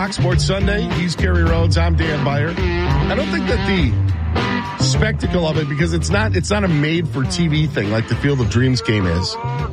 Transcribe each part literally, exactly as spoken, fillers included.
Fox Sports Sunday. He's Kerry Rhodes. I'm Dan Beyer. I don't think that the spectacle of it, because it's not it's not a made-for-T V thing like the Field of Dreams game is.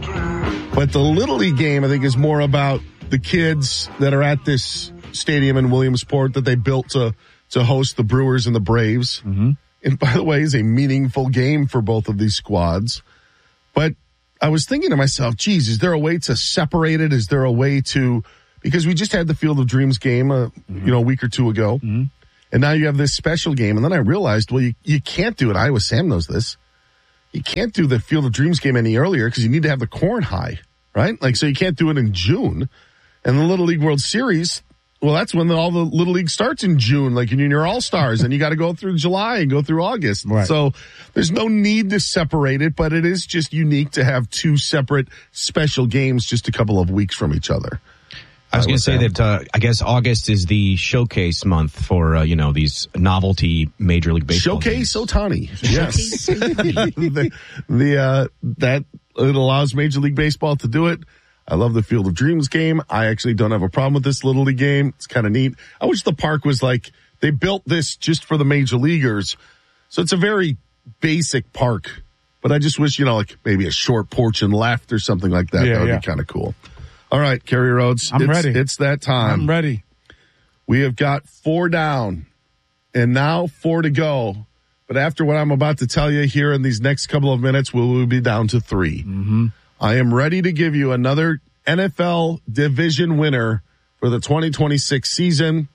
But the Little League game, I think, is more about the kids that are at this stadium in Williamsport that they built to, to host the Brewers and the Braves. Mm-hmm. And by the way, is a meaningful game for both of these squads. But I was thinking to myself, geez, is there a way to separate it? Is there a way to, because we just had the Field of Dreams game, uh, mm-hmm. you know, a week or two ago. Mm-hmm. And now you have this special game. And then I realized, well, you, you can't do it. Iowa Sam knows this. You can't do the Field of Dreams game any earlier because you need to have the corn high, right? Like, so you can't do it in June. And the Little League World Series, well, that's when the, all the Little League starts in June, like in your All-Stars, and you got to go through July and go through August. Right. So there's no need to separate it, but it is just unique to have two separate special games just a couple of weeks from each other. I was going to say that uh, I guess August is the showcase month for, uh, you know, these novelty Major League Baseball Showcase games. Ohtani. Yes. the the uh, that it allows Major League Baseball to do it. I love the Field of Dreams game. I actually don't have a problem with this Little League game. It's kind of neat. I wish the park was like, they built this just for the major leaguers. So it's a very basic park. But I just wish, you know, like maybe a short porch and left or something like that. Yeah, that would yeah. be kind of cool. All right, Kerry Rhodes. I'm it's, ready. It's that time. I'm ready. We have got four down and now four to go. But after what I'm about to tell you here in these next couple of minutes, we will be down to three. Mm-hmm. I am ready to give you another N F L division winner for the twenty twenty-six season.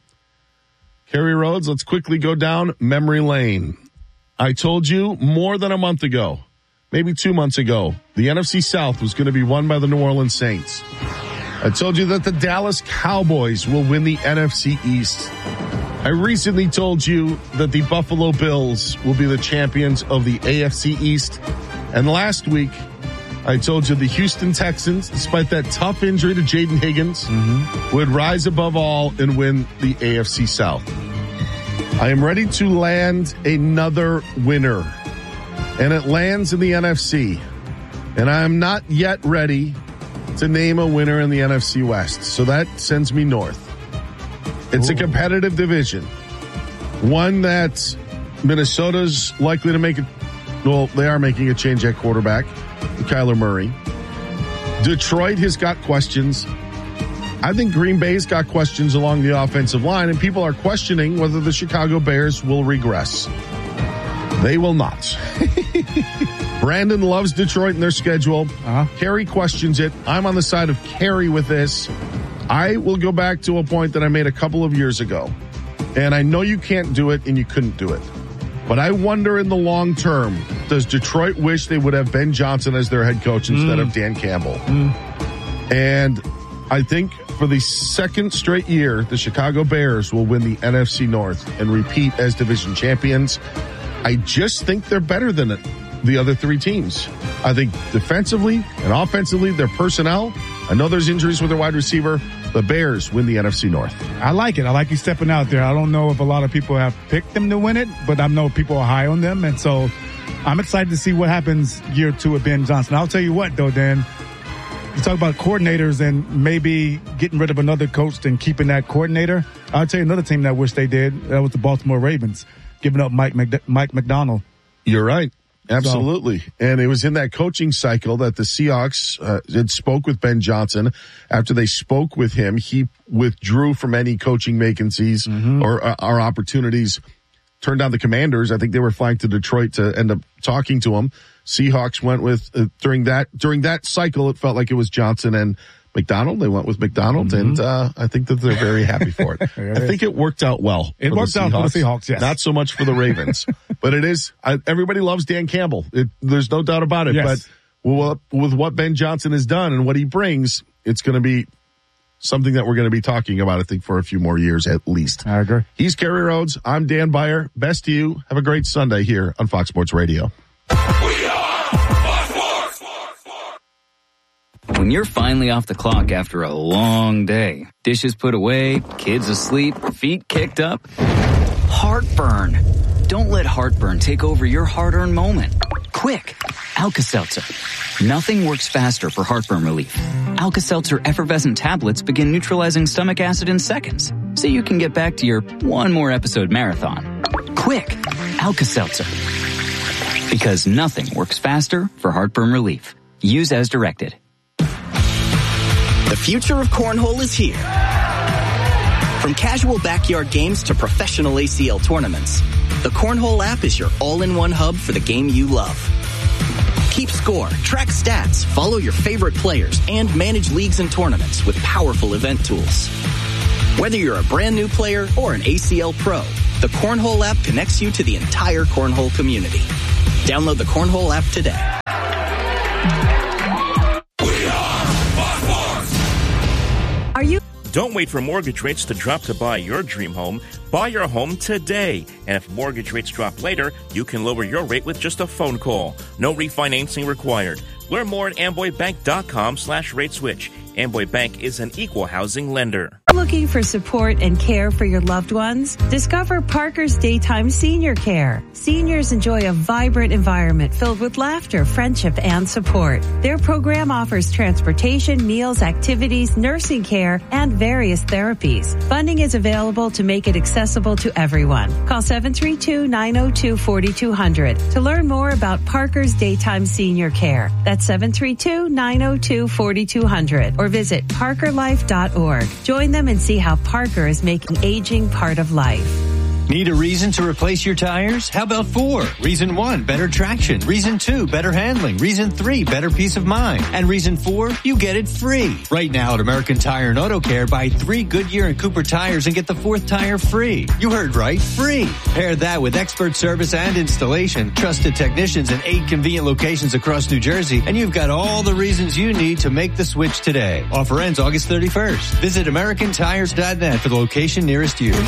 Kerry Rhodes, let's quickly go down memory lane. I told you more than a month ago, maybe two months ago, the N F C South was going to be won by the New Orleans Saints. I told you that the Dallas Cowboys will win the N F C East. I recently told you that the Buffalo Bills will be the champions of the A F C East. And last week, I told you the Houston Texans, despite that tough injury to Jaden Higgins, mm-hmm. would rise above all and win the A F C South. I am ready to land another winner, and it lands in the N F C. And I am not yet ready to name a winner in the N F C West, so that sends me north. It's Ooh. a competitive division, one that Minnesota's likely to make it. Well, they are making a change at quarterback, Kyler Murray. Detroit has got questions. I think Green Bay's got questions along the offensive line, and people are questioning whether the Chicago Bears will regress. They will not. Brandon loves Detroit and their schedule. Uh-huh. Kerry questions it. I'm on the side of Kerry with this. I will go back to a point that I made a couple of years ago. And I know you can't do it and you couldn't do it. But I wonder in the long term, does Detroit wish they would have Ben Johnson as their head coach instead mm. of Dan Campbell? Mm. And I think for the second straight year, the Chicago Bears will win the N F C North and repeat as division champions. I just think they're better than it, the other three teams. I think defensively and offensively, their personnel, I know there's injuries with their wide receiver. The Bears win the N F C North. I like it. I like you stepping out there. I don't know if a lot of people have picked them to win it, but I know people are high on them. And so I'm excited to see what happens year two with Ben Johnson. I'll tell you what, though, Dan, you talk about coordinators and maybe getting rid of another coach and keeping that coordinator. I'll tell you another team that I wish they did. That was the Baltimore Ravens, giving up Mike Mc- Mike McDonald. You're right. Absolutely. So, and it was in that coaching cycle that the Seahawks uh, had spoke with Ben Johnson. After they spoke with him, he withdrew from any coaching vacancies mm-hmm. or, uh, or opportunities, turned down the Commanders. I think they were flying to Detroit to end up talking to him. Seahawks went with, uh, during that, during that cycle, it felt like it was Johnson and McDonald. They went with McDonald, mm-hmm. and uh, I think that they're very happy for it. it I think it worked out well. It worked out for the Seahawks, yes. Not so much for the Ravens. But it is, I, everybody loves Dan Campbell. It, there's no doubt about it. Yes. But with, with what Ben Johnson has done and what he brings, it's going to be something that we're going to be talking about, I think, for a few more years at least. I agree. He's Kerry Rhodes. I'm Dan Beyer. Best to you. Have a great Sunday here on Fox Sports Radio. We are Fox Sports. When you're finally off the clock after a long day, dishes put away, kids asleep, feet kicked up, heartburn. Don't let heartburn take over your hard-earned moment. Quick, Alka-Seltzer. Nothing works faster for heartburn relief. Alka-Seltzer effervescent tablets begin neutralizing stomach acid in seconds. so you can get back to your one more episode marathon. Quick, Alka-Seltzer. Because nothing works faster for heartburn relief. Use as directed. The future of cornhole is here. From casual backyard games to professional A C L tournaments, the Cornhole app is your all-in-one hub for the game you love. Keep score, track stats, follow your favorite players, and manage leagues and tournaments with powerful event tools. Whether you're a brand new player or an A C L pro, the Cornhole app connects you to the entire Cornhole community. Download the Cornhole app today. We are Fox Sports. Are you? Don't wait for mortgage rates to drop to buy your dream home. Buy your home today. And if mortgage rates drop later, you can lower your rate with just a phone call. No refinancing required. Learn more at amboybank.com slash rate switch. Amboy Bank is an equal housing lender. Looking for support and care for your loved ones? Discover Parker's Daytime Senior Care. Seniors enjoy a vibrant environment filled with laughter, friendship, and support. Their program offers transportation, meals, activities, nursing care, and various therapies. Funding is available to make it accessible to everyone. Call seven three two, nine oh two, four two zero zero to learn more about Parker's Daytime Senior Care. That's seven three two, nine oh two, four two zero zero. Or visit parker life dot org. Join them and see how Parker is making aging part of life. Need a reason to replace your tires? How about four? Reason one, better traction. Reason two, better handling. Reason three, better peace of mind. And reason four, you get it free. Right now at American Tire and Auto Care, buy three Goodyear and Cooper tires and get the fourth tire free. You heard right, free. Pair that with expert service and installation, trusted technicians in eight convenient locations across New Jersey, and you've got all the reasons you need to make the switch today. Offer ends August thirty-first. Visit American Tires dot net for the location nearest you.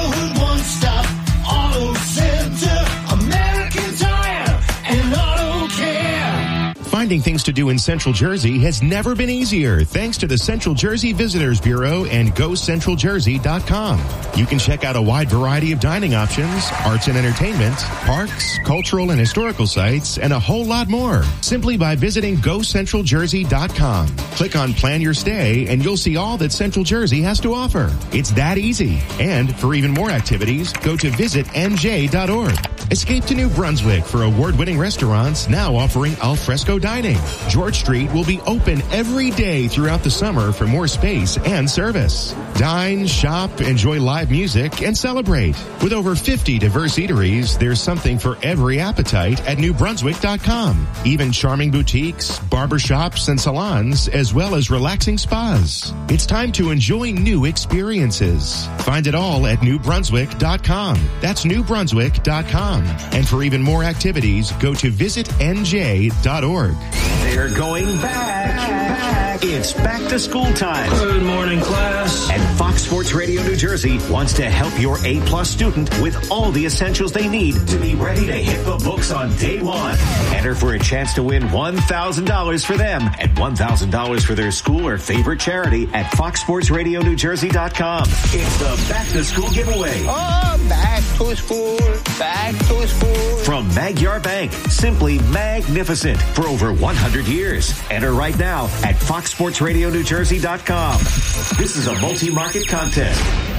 Auto Center, American Tire and Auto Care. Finding things to do in Central Jersey has never been easier thanks to the Central Jersey Visitors Bureau and go central jersey dot com. You can check out a wide variety of dining options, arts and entertainment, parks, cultural and historical sites, and a whole lot more simply by visiting go central jersey dot com. Click on Plan Your Stay and you'll see all that Central Jersey has to offer. It's that easy. And for even more activities, go to visit n j dot org. Escape to New Brunswick for award-winning restaurants now offering al fresco dining. George Street will be open every day throughout the summer for more space and service. Dine, shop, enjoy live music, and celebrate. With over fifty diverse eateries, there's something for every appetite at new brunswick dot com. Even charming boutiques, barbershops, and salons, as well as relaxing spas. It's time to enjoy new experiences. Find it all at new brunswick dot com. That's new brunswick dot com. And for even more activities, go to visit n j dot org. They're going back. back. It's back to school time. Good morning, class. And Fox Sports Radio New Jersey wants to help your A-plus student with all the essentials they need to be ready to hit the books on day one. Enter for a chance to win one thousand dollars for them and one thousand dollars for their school or favorite charity at fox sports radio new jersey dot com. It's the back to school giveaway. Oh, back to school, back to school. From Magyar Bank, simply magnificent for over one hundred years. Enter right now at fox sports radio new jersey dot com. This is a multi-market contest.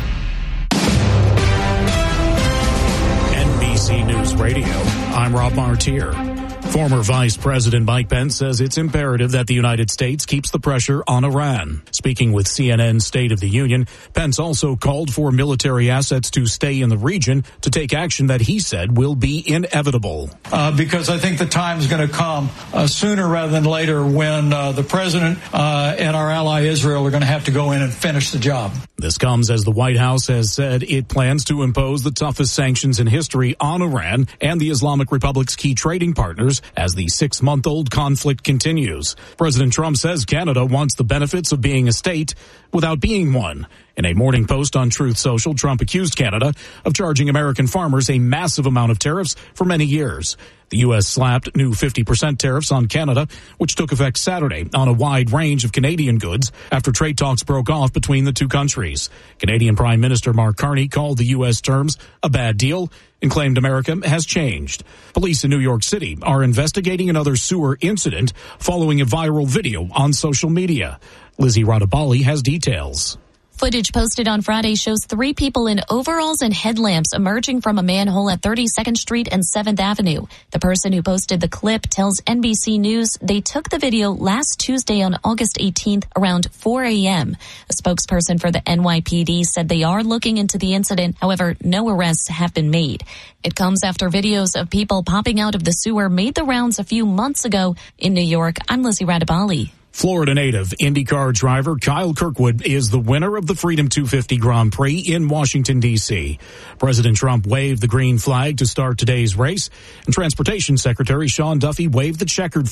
N B C News Radio, I'm Rob Martier. Former Vice President Mike Pence says it's imperative that the United States keeps the pressure on Iran. Speaking with C N N's State of the Union, Pence also called for military assets to stay in the region to take action that he said will be inevitable. Uh, because I think the time is going to come uh, sooner rather than later when uh, the president uh, and our ally Israel are going to have to go in and finish the job. This comes as the White House has said it plans to impose the toughest sanctions in history on Iran and the Islamic Republic's key trading partners as the six-month-old conflict continues. President Trump says Canada wants the benefits of being a state without being one. In a morning post on Truth Social, Trump accused Canada of charging American farmers a massive amount of tariffs for many years. The U S slapped new fifty percent tariffs on Canada, which took effect Saturday on a wide range of Canadian goods after trade talks broke off between the two countries. Canadian Prime Minister Mark Carney called the U S terms a bad deal and claimed America has changed. Police in New York City are investigating another sewer incident following a viral video on social media. Lizzie Radabali has details. Footage posted on Friday shows three people in overalls and headlamps emerging from a manhole at thirty-second Street and seventh Avenue. The person who posted the clip tells N B C News they took the video last Tuesday on August eighteenth around four a.m. A spokesperson for the N Y P D said they are looking into the incident. However, no arrests have been made. It comes after videos of people popping out of the sewer made the rounds a few months ago in New York. I'm Lizzie Radabali. Florida native IndyCar driver Kyle Kirkwood is the winner of the Freedom two fifty Grand Prix in Washington, D C. President Trump waved the green flag to start today's race, and Transportation Secretary Sean Duffy waved the checkered flag.